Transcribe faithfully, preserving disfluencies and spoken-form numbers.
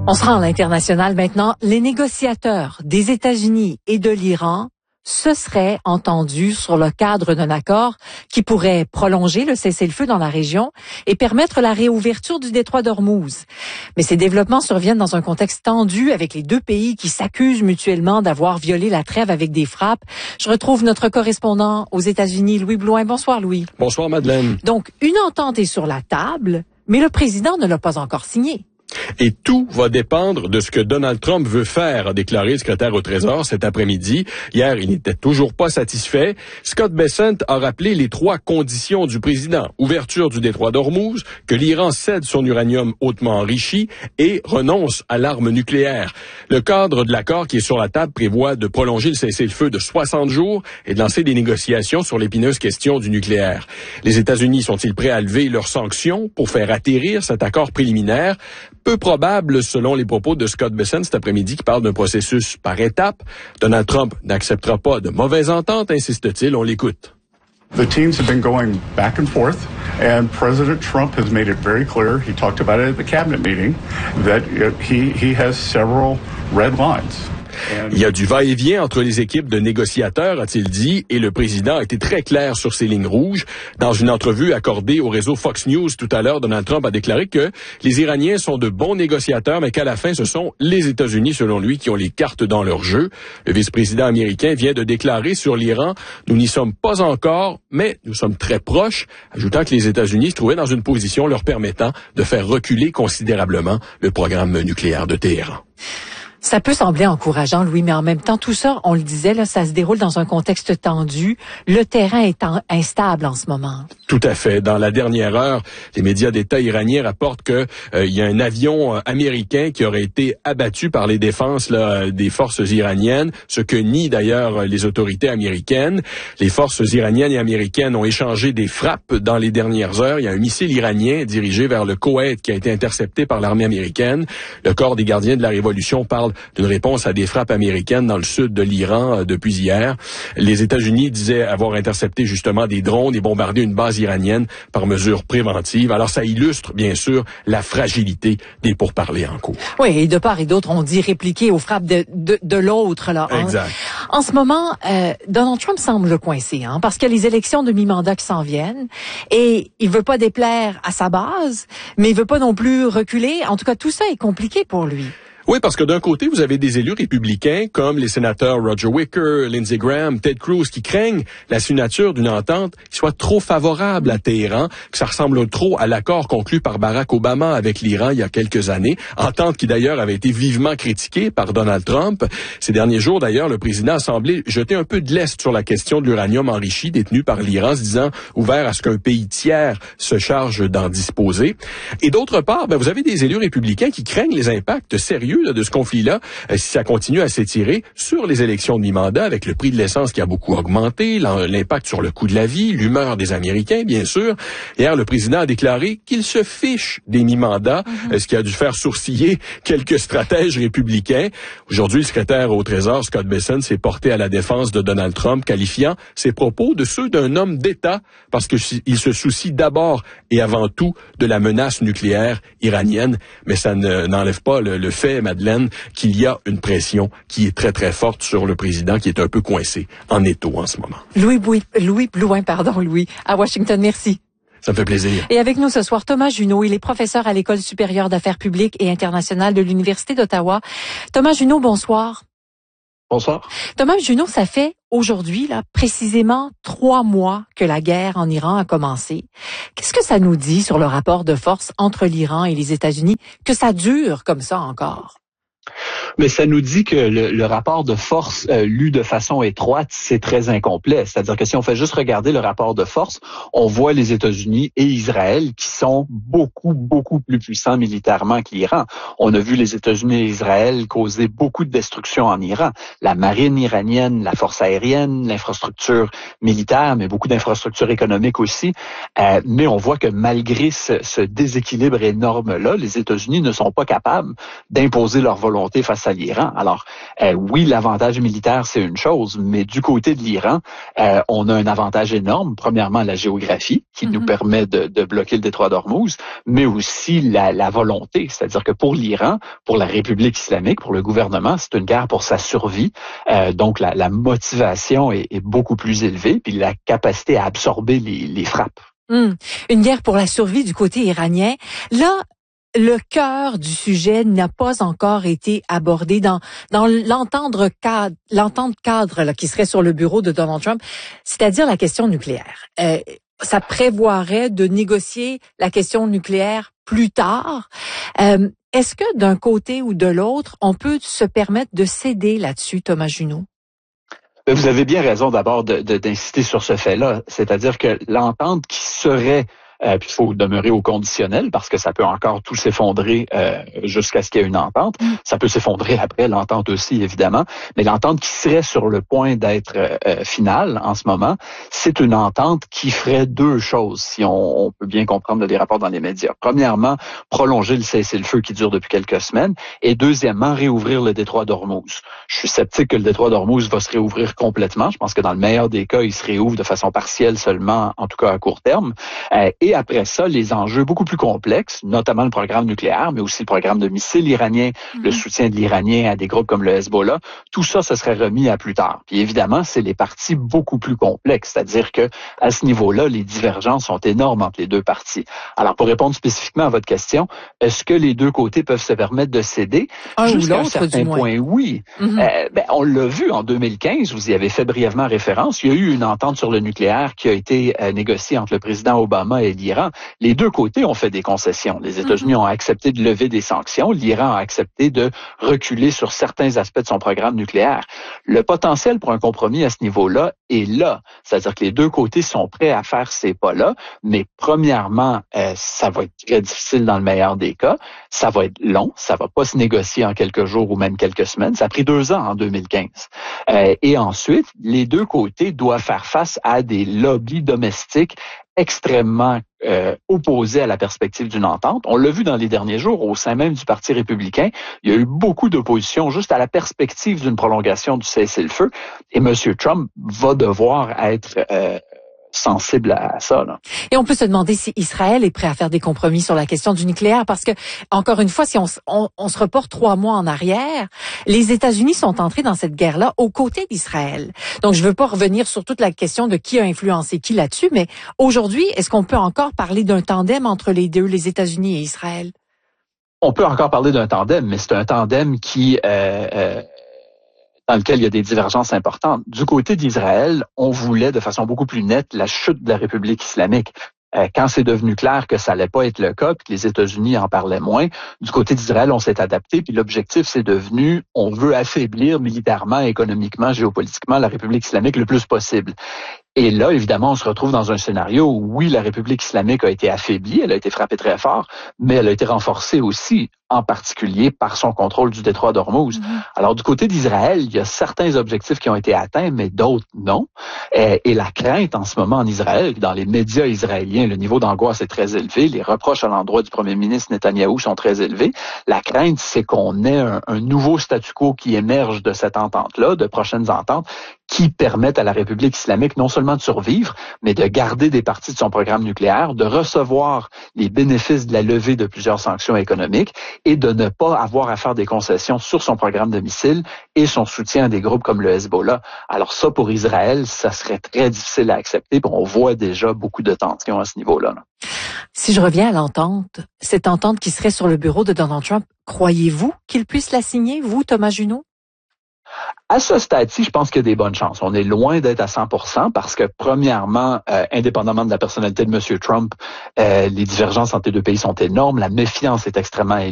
On se rend à l'international maintenant. Les négociateurs des États-Unis et de l'Iran se seraient entendus sur le cadre d'un accord qui pourrait prolonger le cessez-le-feu dans la région et permettre la réouverture du détroit d'Ormuz. Mais ces développements surviennent dans un contexte tendu avec les deux pays qui s'accusent mutuellement d'avoir violé la trêve avec des frappes. Je retrouve notre correspondant aux États-Unis, Louis Blouin. Bonsoir, Louis. Bonsoir, Madeleine. Donc, une entente est sur la table, mais le président ne l'a pas encore signée. Et tout va dépendre de ce que Donald Trump veut faire, a déclaré le secrétaire au Trésor cet après-midi. Hier, il n'était toujours pas satisfait. Scott Bessent a rappelé les trois conditions du président. Ouverture du détroit d'Ormuz, que l'Iran cède son uranium hautement enrichi et renonce à l'arme nucléaire. Le cadre de l'accord qui est sur la table prévoit de prolonger le cessez-le-feu de soixante jours et de lancer des négociations sur l'épineuse question du nucléaire. Les États-Unis sont-ils prêts à lever leurs sanctions pour faire atterrir cet accord préliminaire? Peu probable selon les propos de Scott Bessent cet après-midi qui parle d'un processus par étapes. Donald Trump n'acceptera pas de mauvaises ententes, insiste-t-il. On l'écoute. The teams have been going back and forth, and President Trump has made it very clear, he talked about it at the cabinet meeting, that he, he has several red lines. Il y a du va-et-vient entre les équipes de négociateurs, a-t-il dit, et le président a été très clair sur ses lignes rouges. Dans une entrevue accordée au réseau Fox News tout à l'heure, Donald Trump a déclaré que les Iraniens sont de bons négociateurs, mais qu'à la fin, ce sont les États-Unis, selon lui, qui ont les cartes dans leur jeu. Le vice-président américain vient de déclarer sur l'Iran, « Nous n'y sommes pas encore, mais nous sommes très proches », ajoutant que les États-Unis se trouvaient dans une position leur permettant de faire reculer considérablement le programme nucléaire de Téhéran. Ça peut sembler encourageant, Louis, mais en même temps, tout ça, on le disait, là, ça se déroule dans un contexte tendu. Le terrain est en, instable en ce moment. Tout à fait. Dans la dernière heure, les médias d'État iraniens rapportent que euh, il y a un avion euh, américain qui aurait été abattu par les défenses là, des forces iraniennes, ce que nient d'ailleurs les autorités américaines. Les forces iraniennes et américaines ont échangé des frappes dans les dernières heures. Il y a un missile iranien dirigé vers le Koweït qui a été intercepté par l'armée américaine. Le corps des gardiens de la Révolution parle d'une réponse à des frappes américaines dans le sud de l'Iran euh, depuis hier. Les États-Unis disaient avoir intercepté justement des drones et bombardé une base iranienne par mesure préventive. Alors ça illustre bien sûr la fragilité des pourparlers en cours. Oui, et de part et d'autre, on dit répliquer aux frappes de, de, de l'autre. Là, hein. Exact. En ce moment, euh, Donald Trump semble coincé, hein, parce qu'il y a les élections de mi-mandat qui s'en viennent et il veut pas déplaire à sa base, mais il veut pas non plus reculer. En tout cas, tout ça est compliqué pour lui. Oui, parce que d'un côté, vous avez des élus républicains comme les sénateurs Roger Wicker, Lindsey Graham, Ted Cruz qui craignent la signature d'une entente qui soit trop favorable à Téhéran, que ça ressemble trop à l'accord conclu par Barack Obama avec l'Iran il y a quelques années, entente qui d'ailleurs avait été vivement critiquée par Donald Trump. Ces derniers jours, d'ailleurs, le président a semblé jeter un peu de lest sur la question de l'uranium enrichi détenu par l'Iran, se disant ouvert à ce qu'un pays tiers se charge d'en disposer. Et d'autre part, ben, vous avez des élus républicains qui craignent les impacts sérieux de ce conflit-là, si ça continue à s'étirer sur les élections de mi-mandat, avec le prix de l'essence qui a beaucoup augmenté, l'impact sur le coût de la vie, l'humeur des Américains, bien sûr. Hier, le président a déclaré qu'il se fiche des mi-mandats, mm-hmm. ce qui a dû faire sourciller quelques stratèges républicains. Aujourd'hui, le secrétaire au Trésor, Scott Bessent, s'est porté à la défense de Donald Trump, qualifiant ses propos de ceux d'un homme d'État, parce qu'il se soucie d'abord et avant tout de la menace nucléaire iranienne. Mais ça ne, n'enlève pas le, le fait, Madeleine, qu'il y a une pression qui est très, très forte sur le président qui est un peu coincé en étau en ce moment. Louis, Bouy, Louis Blouin, pardon, Louis, à Washington, merci. Ça me fait plaisir. Et avec nous ce soir, Thomas Junot, il est professeur à l'École supérieure d'affaires publiques et internationales de l'Université d'Ottawa. Thomas Junot, bonsoir. Bonsoir. Thomas Junot, ça fait aujourd'hui, là, précisément trois mois que la guerre en Iran a commencé. Qu'est-ce que ça nous dit sur le rapport de force entre l'Iran et les États-Unis, que ça dure comme ça encore? Mais ça nous dit que le, le rapport de force euh, lu de façon étroite, c'est très incomplet. C'est-à-dire que si on fait juste regarder le rapport de force, on voit les États-Unis et Israël qui sont beaucoup, beaucoup plus puissants militairement que l'Iran. On a vu les États-Unis et Israël causer beaucoup de destruction en Iran. La marine iranienne, la force aérienne, l'infrastructure militaire, mais beaucoup d'infrastructures économiques aussi. Euh, mais on voit que malgré ce, ce déséquilibre énorme-là, les États-Unis ne sont pas capables d'imposer leur volonté face face à l'Iran. Alors, euh, oui, l'avantage militaire, c'est une chose, mais du côté de l'Iran, euh, on a un avantage énorme. Premièrement, la géographie, qui mm-hmm. nous permet de, de bloquer le détroit d'Ormuz, mais aussi la, la volonté. C'est-à-dire que pour l'Iran, pour la République islamique, pour le gouvernement, c'est une guerre pour sa survie. Euh, donc, la, la motivation est, est beaucoup plus élevée, puis la capacité à absorber les, les frappes. Mmh. Une guerre pour la survie du côté iranien. Là, le cœur du sujet n'a pas encore été abordé dans dans l'entente cadre, l'entente cadre là, qui serait sur le bureau de Donald Trump, c'est-à-dire la question nucléaire. Euh, ça prévoirait de négocier la question nucléaire plus tard. Euh, est-ce que d'un côté ou de l'autre, on peut se permettre de céder là-dessus, Thomas Junot? Vous avez bien raison d'abord de, de, d'insister sur ce fait-là, c'est-à-dire que l'entente qui serait Euh, puis il faut demeurer au conditionnel parce que ça peut encore tout s'effondrer euh, jusqu'à ce qu'il y ait une entente. Ça peut s'effondrer après l'entente aussi, évidemment. Mais l'entente qui serait sur le point d'être euh, finale en ce moment, c'est une entente qui ferait deux choses, si on, on peut bien comprendre les rapports dans les médias. Premièrement, prolonger le cessez-le-feu qui dure depuis quelques semaines. Et deuxièmement, réouvrir le détroit d'Ormuz. Je suis sceptique que le détroit d'Ormuz va se réouvrir complètement. Je pense que dans le meilleur des cas, il se réouvre de façon partielle seulement, en tout cas à court terme. Euh, Et après ça, les enjeux beaucoup plus complexes, notamment le programme nucléaire, mais aussi le programme de missiles iraniens, mmh. le soutien de l'Iranien à des groupes comme le Hezbollah, tout ça, ce serait remis à plus tard. Puis évidemment, c'est les parties beaucoup plus complexes, c'est-à-dire que à ce niveau-là, les divergences sont énormes entre les deux parties. Alors, pour répondre spécifiquement à votre question, est-ce que les deux côtés peuvent se permettre de céder? Un Jusqu'à ou l'autre, un certain du point, moins. oui. Mmh. Euh, ben, on l'a vu en deux mille quinze, vous y avez fait brièvement référence, il y a eu une entente sur le nucléaire qui a été euh, négociée entre le président Obama et l'Iran. Les deux côtés ont fait des concessions. Les États-Unis mm-hmm. ont accepté de lever des sanctions. L'Iran a accepté de reculer sur certains aspects de son programme nucléaire. Le potentiel pour un compromis à ce niveau-là est là. C'est-à-dire que les deux côtés sont prêts à faire ces pas-là, mais premièrement, euh, ça va être très difficile dans le meilleur des cas. Ça va être long. Ça va pas se négocier en quelques jours ou même quelques semaines. Ça a pris deux ans en deux mille quinze. Euh, et ensuite, les deux côtés doivent faire face à des lobbies domestiques extrêmement euh, opposés à la perspective d'une entente. On l'a vu dans les derniers jours au sein même du Parti républicain. Il y a eu beaucoup d'opposition juste à la perspective d'une prolongation du cessez-le-feu. Et M. Trump va devoir être euh, sensible à ça, là. Et on peut se demander si Israël est prêt à faire des compromis sur la question du nucléaire parce que, encore une fois, si on, on, on se reporte trois mois en arrière, les États-Unis sont entrés dans cette guerre-là aux côtés d'Israël. Donc, je veux pas revenir sur toute la question de qui a influencé qui là-dessus, mais aujourd'hui, est-ce qu'on peut encore parler d'un tandem entre les deux, les États-Unis et Israël? On peut encore parler d'un tandem, mais c'est un tandem qui... Euh, euh, dans lequel il y a des divergences importantes. Du côté d'Israël, on voulait de façon beaucoup plus nette la chute de la République islamique. Euh, quand c'est devenu clair que ça allait pas être le cas, puis que les États-Unis en parlaient moins, du côté d'Israël, on s'est adapté, puis l'objectif, c'est devenu, on veut affaiblir militairement, économiquement, géopolitiquement la République islamique le plus possible. Et là, évidemment, on se retrouve dans un scénario où, oui, la République islamique a été affaiblie, elle a été frappée très fort, mais elle a été renforcée aussi, en particulier par son contrôle du détroit d'Ormuz. Mm-hmm. Alors, du côté d'Israël, il y a certains objectifs qui ont été atteints, mais d'autres non. Et, et la crainte en ce moment en Israël, dans les médias israéliens, le niveau d'angoisse est très élevé, les reproches à l'endroit du premier ministre Netanyahou sont très élevés. La crainte, c'est qu'on ait un, un nouveau statu quo qui émerge de cette entente-là, de prochaines ententes, qui permettent à la République islamique non seulement de survivre, mais de garder des parties de son programme nucléaire, de recevoir les bénéfices de la levée de plusieurs sanctions économiques et de ne pas avoir à faire des concessions sur son programme de missiles et son soutien à des groupes comme le Hezbollah. Alors ça, pour Israël, ça serait très difficile à accepter. On voit déjà beaucoup de tensions à ce niveau-là. Si je reviens à l'entente, cette entente qui serait sur le bureau de Donald Trump, croyez-vous qu'il puisse la signer, vous, Thomas Junot? À ce stade-ci, je pense qu'il y a des bonnes chances. On est loin d'être à cent pour cent parce que, premièrement, euh, indépendamment de la personnalité de M. Trump, euh, les divergences entre les deux pays sont énormes. La méfiance est extrêmement élevée.